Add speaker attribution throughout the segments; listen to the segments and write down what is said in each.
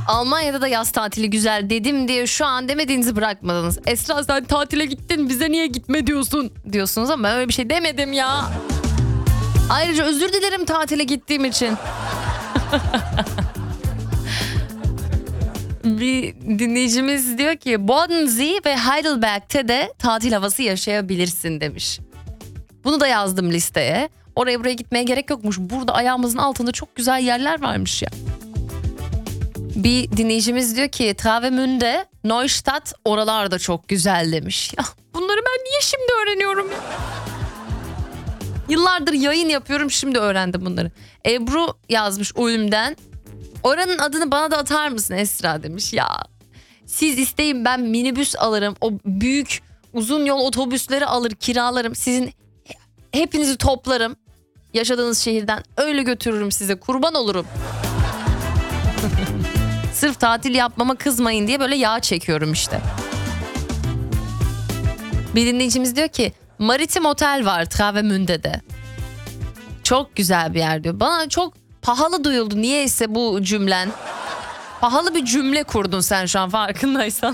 Speaker 1: Almanya'da da yaz tatili güzel dedim diye şu an demediğinizi bırakmadınız. Esra sen tatile gittin bize niye gitme diyorsunuz ama ben öyle bir şey demedim ya. Ayrıca özür dilerim tatile gittiğim için. Bir dinleyicimiz diyor ki Bodensee ve Heidelberg'te de tatil havası yaşayabilirsin demiş. Bunu da yazdım listeye. Oraya buraya gitmeye gerek yokmuş. Burada ayağımızın altında çok güzel yerler varmış ya. Bir dinleyicimiz diyor ki Travemünde, Neustadt oralar da çok güzel demiş. Ya bunları ben niye şimdi öğreniyorum ya? Yıllardır yayın yapıyorum şimdi öğrendim bunları. Ebru yazmış Ulm'den. Oranın adını bana da atar mısın Esra demiş. Ya siz isteyin ben minibüs alırım. O büyük uzun yol otobüsleri alır kiralarım. Sizin hepinizi toplarım. Yaşadığınız şehirden öyle götürürüm size kurban olurum. Sırf tatil yapmama kızmayın diye böyle yağ çekiyorum işte. Bir dinleyicimiz diyor ki Maritim Otel var Travemünde'de. Çok güzel bir yer diyor. Bana çok pahalı duyuldu niyeyse bu cümlen. Pahalı bir cümle kurdun sen şu an farkındaysan.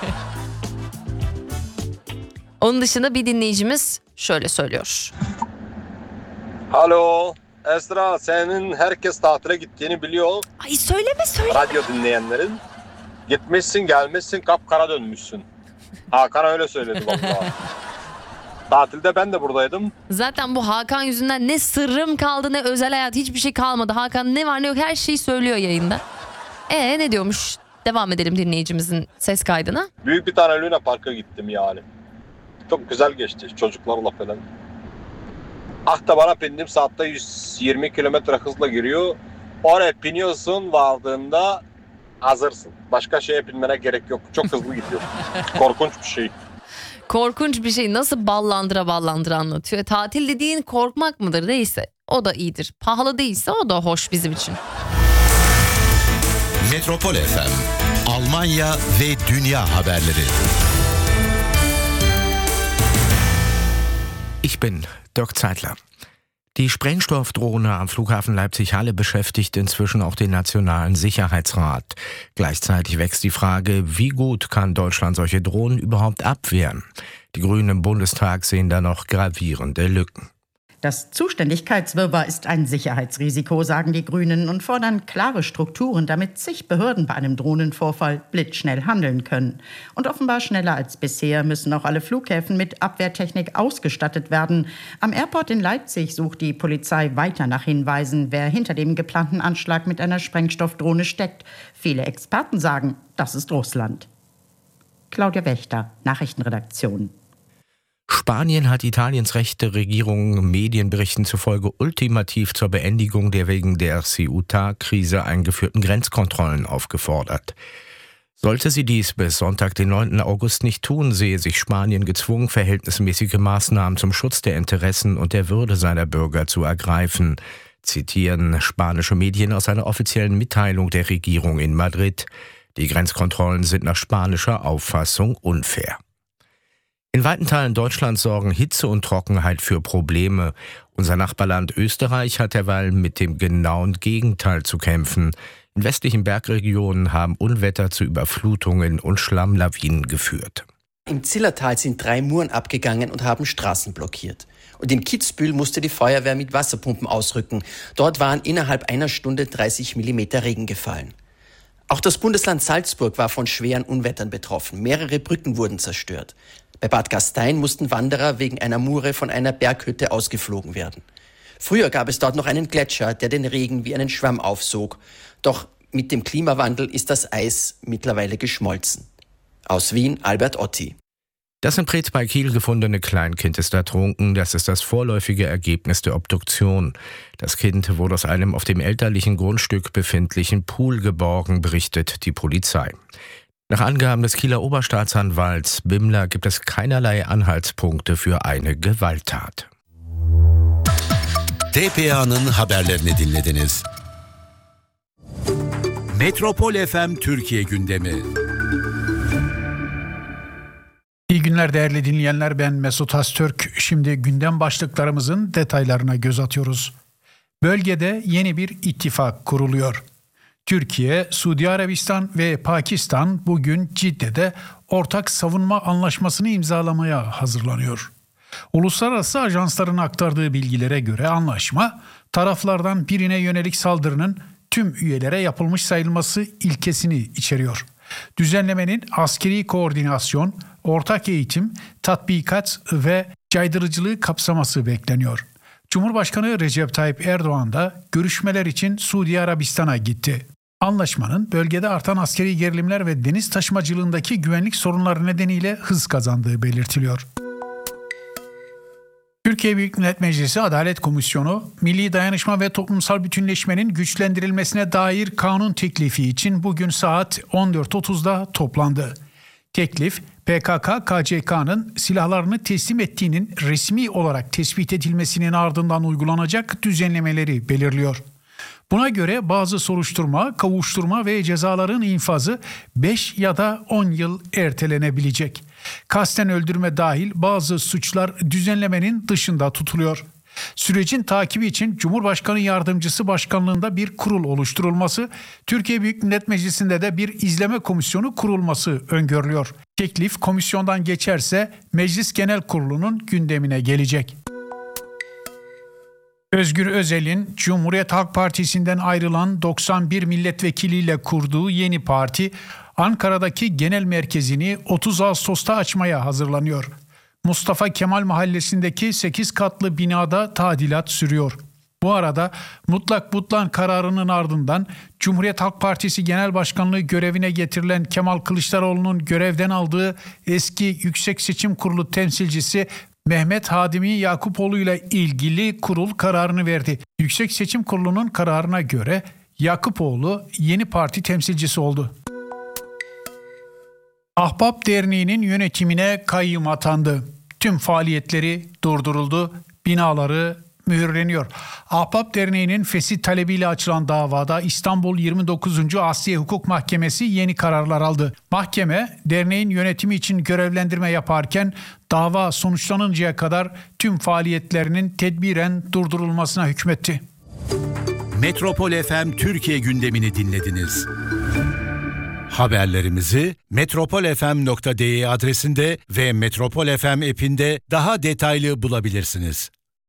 Speaker 1: Onun dışında bir dinleyicimiz şöyle söylüyor.
Speaker 2: Alo Esra, senin herkes tatile gittiğini biliyor.
Speaker 1: Ay söyleme.
Speaker 2: Radyo dinleyenlerin. Gitmişsin gelmişsin kapkara dönmüşsün. Hakan öyle söyledi vallahi. Tatilde ben de buradaydım.
Speaker 1: Zaten bu Hakan yüzünden ne sırrım kaldı ne özel hayat hiçbir şey kalmadı. Hakan ne var ne yok her şeyi söylüyor yayında. Ne diyormuş? Devam edelim dinleyicimizin ses kaydına.
Speaker 2: Büyük bir tane Luna Park'a gittim yani. Çok güzel geçti çocuklarla falan. Aktabana bindim, saatte 120 kilometre hızla giriyor. Oraya biniyorsun, vardığında hazırsın. Başka şeye binmene gerek yok. Çok hızlı gidiyor. Korkunç bir şey.
Speaker 1: Korkunç bir şey nasıl ballandıra anlatıyor. Tatil dediğin korkmak mıdır? Değilse o da iyidir. Pahalı değilse o da hoş bizim için.
Speaker 3: Metropol FM, Almanya ve dünya haberleri.
Speaker 4: Ich bin Dirk Zeitler. Die Sprengstoffdrohne am Flughafen Leipzig-Halle beschäftigt inzwischen auch den Nationalen Sicherheitsrat. Gleichzeitig wächst die Frage, wie gut kann Deutschland solche Drohnen überhaupt abwehren? Die Grünen im Bundestag sehen da noch gravierende Lücken.
Speaker 5: Das Zuständigkeitswirrwarr ist ein Sicherheitsrisiko, sagen die Grünen und fordern klare Strukturen, damit zig Behörden bei einem Drohnenvorfall blitzschnell handeln können. Und offenbar schneller als bisher müssen auch alle Flughäfen mit Abwehrtechnik ausgestattet werden. Am Airport in Leipzig sucht die Polizei weiter nach Hinweisen, wer hinter dem geplanten Anschlag mit einer Sprengstoffdrohne steckt. Viele Experten sagen, das ist Russland. Claudia Wächter, Nachrichtenredaktion.
Speaker 4: Spanien hat Italiens rechte Regierung Medienberichten zufolge ultimativ zur Beendigung der wegen der Ceuta-Krise eingeführten Grenzkontrollen aufgefordert. Sollte sie dies bis Sonntag, den 9. August nicht tun, sehe sich Spanien gezwungen, verhältnismäßige Maßnahmen zum Schutz der Interessen und der Würde seiner Bürger zu ergreifen, zitieren spanische Medien aus einer offiziellen Mitteilung der Regierung in Madrid. Die Grenzkontrollen sind nach spanischer Auffassung unfair. In weiten Teilen Deutschlands sorgen Hitze und Trockenheit für Probleme. Unser Nachbarland Österreich hat derweil mit dem genauen Gegenteil zu kämpfen. In westlichen Bergregionen haben Unwetter zu Überflutungen und Schlammlawinen geführt.
Speaker 6: Im Zillertal sind 3 Muren abgegangen und haben Straßen blockiert. Und in Kitzbühel musste die Feuerwehr mit Wasserpumpen ausrücken. Dort waren innerhalb einer Stunde 30 Millimeter Regen gefallen. Auch das Bundesland Salzburg war von schweren Unwettern betroffen. Mehrere Brücken wurden zerstört. Bei Bad Gastein mussten Wanderer wegen einer Mure von einer Berghütte ausgeflogen werden. Früher gab es dort noch einen Gletscher, der den Regen wie einen Schwamm aufsog. Doch mit dem Klimawandel ist das Eis mittlerweile geschmolzen. Aus Wien, Albert Otti.
Speaker 4: Das in Preetz bei Kiel gefundene Kleinkind ist ertrunken. Das ist das vorläufige Ergebnis der Obduktion. Das Kind wurde aus einem auf dem elterlichen Grundstück befindlichen Pool geborgen, berichtet die Polizei. Nach Angaben des Kieler Oberstaatsanwalts Bimmler gibt es keinerlei Anhaltspunkte für eine Gewalttat.
Speaker 3: TPA'nın haberlerini dinlediniz. Metropol FM Türkiye gündemi.
Speaker 7: İyi günler değerli dinleyenler, ben Mesut Haztürk. Şimdi gündem başlıklarımızın detaylarına göz atıyoruz. Bölgede yeni bir ittifak kuruluyor. Türkiye, Suudi Arabistan ve Pakistan bugün Cidde'de ortak savunma anlaşmasını imzalamaya hazırlanıyor. Uluslararası ajansların aktardığı bilgilere göre anlaşma, taraflardan birine yönelik saldırının tüm üyelere yapılmış sayılması ilkesini içeriyor. Düzenlemenin askeri koordinasyon, ortak eğitim, tatbikat ve caydırıcılığı kapsaması bekleniyor. Cumhurbaşkanı Recep Tayyip Erdoğan da görüşmeler için Suudi Arabistan'a gitti. Anlaşmanın bölgede artan askeri gerilimler ve deniz taşımacılığındaki güvenlik sorunları nedeniyle hız kazandığı belirtiliyor. Türkiye Büyük Millet Meclisi Adalet Komisyonu, milli dayanışma ve toplumsal bütünleşmenin güçlendirilmesine dair kanun teklifi için bugün saat 14.30'da toplandı. Teklif, PKK-KCK'nın silahlarını teslim ettiğinin resmi olarak tespit edilmesinin ardından uygulanacak düzenlemeleri belirliyor. Buna göre bazı soruşturma, kovuşturma ve cezaların infazı 5 ya da 10 yıl ertelenebilecek. Kasten öldürme dahil bazı suçlar düzenlemenin dışında tutuluyor. Sürecin takibi için Cumhurbaşkanı Yardımcısı Başkanlığında bir kurul oluşturulması, Türkiye Büyük Millet Meclisi'nde de bir izleme komisyonu kurulması öngörülüyor. Teklif komisyondan geçerse Meclis Genel Kurulu'nun gündemine gelecek. Özgür Özel'in Cumhuriyet Halk Partisi'nden ayrılan 91 milletvekiliyle kurduğu yeni parti, Ankara'daki genel merkezini 30 Ağustos'ta açmaya hazırlanıyor. Mustafa Kemal Mahallesi'ndeki 8 katlı binada tadilat sürüyor. Bu arada mutlak butlan kararının ardından Cumhuriyet Halk Partisi Genel Başkanlığı görevine getirilen Kemal Kılıçdaroğlu'nun görevden aldığı eski Yüksek Seçim Kurulu temsilcisi Mehmet Hadimi Yakupoğlu ile ilgili kurul kararını verdi. Yüksek Seçim Kurulu'nun kararına göre Yakupoğlu yeni parti temsilcisi oldu. Ahbap Derneği'nin yönetimine kayyum atandı. Tüm faaliyetleri durduruldu, binaları mühürleniyor. Ahbap Derneği'nin fesih talebiyle açılan davada İstanbul 29. Asliye Hukuk Mahkemesi yeni kararlar aldı. Mahkeme, derneğin yönetimi için görevlendirme yaparken dava sonuçlanıncaya kadar tüm faaliyetlerinin tedbiren durdurulmasına hükmetti.
Speaker 3: Metropol FM Türkiye gündemini dinlediniz. Haberlerimizi metropolfm.de adresinde ve Metropol FM app'inde daha detaylı bulabilirsiniz.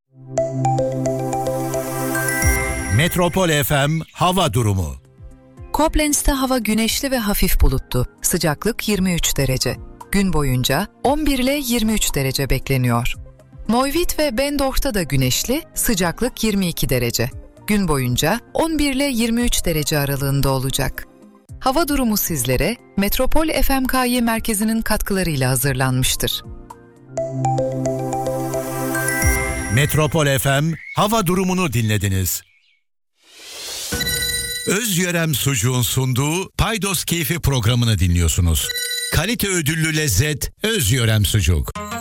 Speaker 3: Metropol FM hava durumu.
Speaker 8: Koblenz'te hava güneşli ve hafif bulutlu. Sıcaklık 23 derece. Gün boyunca 11 ile 23 derece bekleniyor. Neuwied ve Bendorf'ta da güneşli, sıcaklık 22 derece. Gün boyunca 11 ile 23 derece aralığında olacak. Hava durumu sizlere Metropol FMKY merkezinin katkılarıyla hazırlanmıştır.
Speaker 3: Metropol FM hava durumunu dinlediniz. Özyörem Sucuğun sunduğu Paydos Keyfi programını dinliyorsunuz. Kalite ödüllü lezzet Özyörem Sucuk.